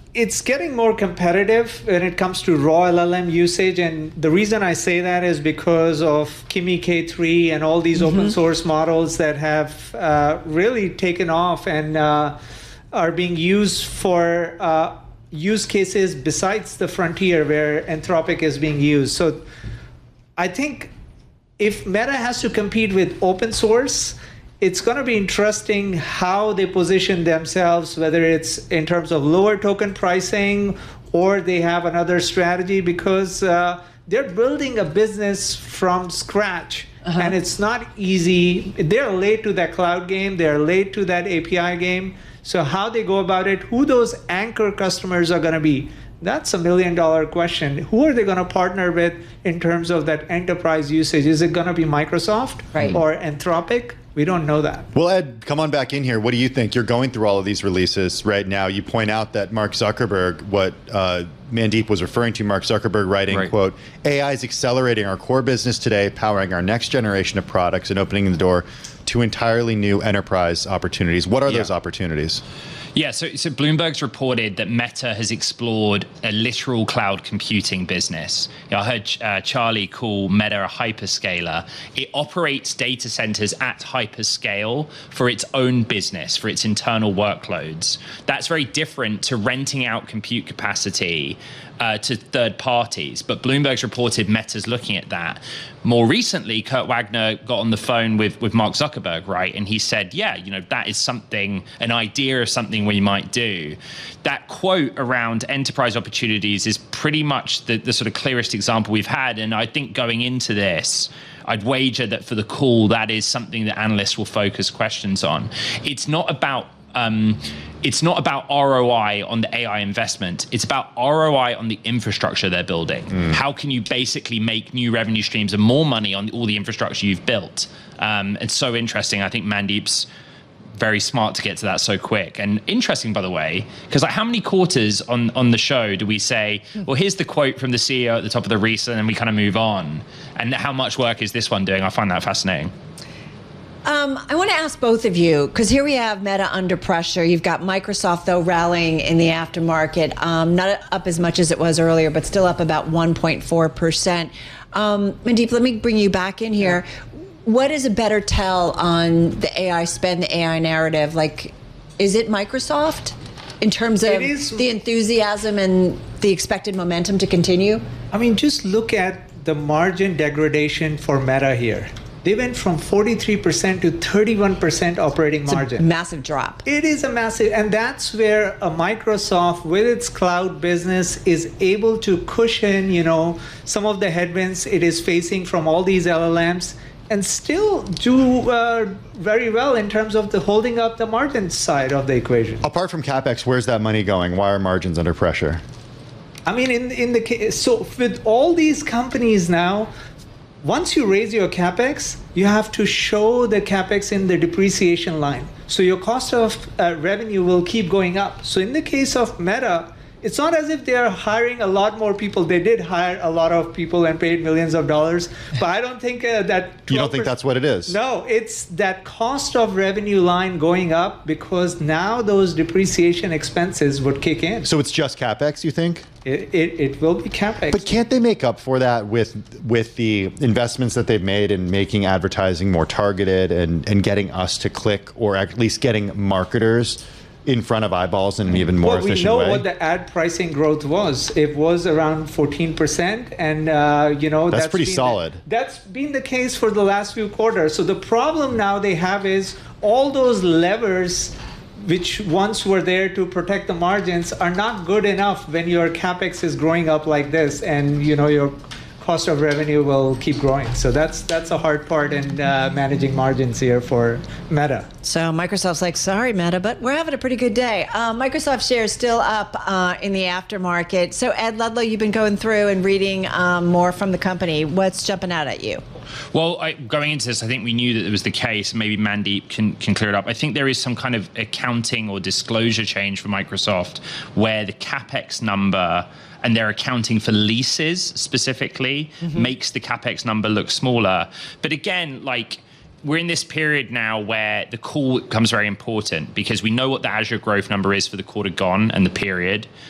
it's getting more competitive when it comes to raw LLM usage. And the reason I say that is because of Kimi K3 and all these open source models that have really taken off and are being used for use cases besides the frontier where Anthropic is being used. So I think if Meta has to compete with open source, it's going to be interesting how they position themselves, whether it's in terms of lower token pricing or they have another strategy, because they're building a business from scratch. And it's not easy. They're late to that cloud game. They're late to that API game. So how they go about it, who those anchor customers are going to be, that's $1 million question. Who are they going to partner with in terms of that enterprise usage? Is it going to be Microsoft or Anthropic? We don't know that. Well, Ed, come on back in here. What do you think? You're going through all of these releases right now. You point out that Mark Zuckerberg, what Mandeep was referring to, Mark Zuckerberg writing, quote, AI is accelerating our core business today, powering our next generation of products and opening the door to entirely new enterprise opportunities. What are those opportunities? Yeah, so Bloomberg's reported that Meta has explored a literal cloud computing business. I heard Charlie call Meta a hyperscaler. It operates data centers at hyperscale for its own business, for its internal workloads. That's very different to renting out compute capacity to third parties. But Bloomberg's reported Meta's looking at that. More recently, Kurt Wagner got on the phone with Mark Zuckerberg, right? And he said, yeah, that is something, an idea of something we might do. That quote around enterprise opportunities is pretty much the sort of clearest example we've had. And I think going into this, I'd wager that for the call, that is something that analysts will focus questions on. It's not about ROI on the AI investment. It's about ROI on the infrastructure they're building. How can you basically make new revenue streams and more money on all the infrastructure you've built? It's so interesting. I think Mandeep's very smart to get to that so quick. And interesting, by the way, because how many quarters on the show do we say, well, here's the quote from the CEO at the top of the recent, and we kind of move on? And how much work is this one doing? I find that fascinating. I want to ask both of you, because here we have Meta under pressure. You've got Microsoft, though, rallying in the aftermarket, not up as much as it was earlier, but still up about 1.4%. Mandeep, let me bring you back in here. What is a better tell on the AI spend, the AI narrative? Like, is it Microsoft in terms of the enthusiasm and the expected momentum to continue? I mean, just look at the margin degradation for Meta here. They went from 43% to 31% operating margin. It's a massive drop. It is a massive, and that's where a Microsoft with its cloud business is able to cushion, some of the headwinds it is facing from all these LLMs and still do very well in terms of the holding up the margin side of the equation. Apart from CapEx, where's that money going? Why are margins under pressure? I mean, in the case, so with all these companies now, once you raise your CapEx, you have to show the CapEx in the depreciation line. So your cost of revenue will keep going up. So in the case of Meta, it's not as if they are hiring a lot more people. They did hire a lot of people and paid millions of dollars. But I don't think that... You don't think that's what it is? No, it's that cost of revenue line going up because now those depreciation expenses would kick in. So it's just CapEx, you think? It will be CapEx. But can't they make up for that with the investments that they've made in making advertising more targeted and getting us to click, or at least getting marketers in front of eyeballs in an even more efficient way? We know what the ad pricing growth was. It was around 14%, and that's pretty solid. That's been the case for the last few quarters. So the problem now they have is all those levers which once were there to protect the margins are not good enough when your CapEx is growing up like this, and your cost of revenue will keep growing. So that's a hard part in managing margins here for Meta. So Microsoft's like, sorry, Meta, but we're having a pretty good day. Microsoft shares still up in the aftermarket. So Ed Ludlow, you've been going through and reading more from the company. What's jumping out at you? Well, going into this, I think we knew that it was the case. Maybe Mandeep can clear it up. I think there is some kind of accounting or disclosure change for Microsoft where the CapEx number, and they're accounting for leases specifically, makes the CapEx number look smaller. But again, we're in this period now where the call becomes very important because we know what the Azure growth number is for the quarter gone and the period.